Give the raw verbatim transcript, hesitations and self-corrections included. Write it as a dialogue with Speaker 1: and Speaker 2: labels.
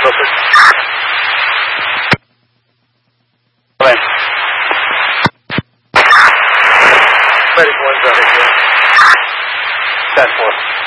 Speaker 1: Perfect. Fine. Medic one's out of here. ten four.